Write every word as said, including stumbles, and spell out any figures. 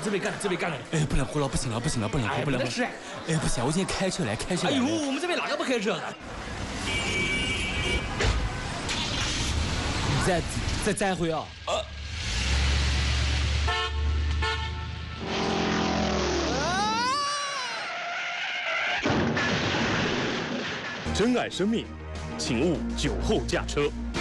准备赶了，准备赶了。 哎，不能喝了，不行了，不行了，不能喝，不能喝。 是。 哎，不行，我今天开车来，开车来。 哎呦，我们这边那个不开车。 再再再回啊！呃。 珍爱生命，请勿酒后驾车。